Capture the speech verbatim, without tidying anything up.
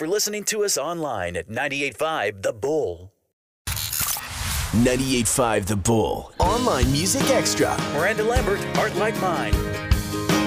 for listening to us online at ninety-eight point five The Bull. ninety-eight point five The Bull. Online Music Extra. Miranda Lambert, Heart Like Mine.